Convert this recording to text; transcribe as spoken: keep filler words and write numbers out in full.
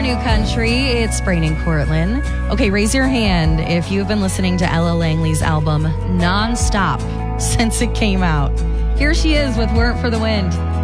New Country. It's Brain and Cortland. Okay, raise your hand if you've been listening to Ella Langley's album nonstop since it came out. Here she is with Weren't for the Wind.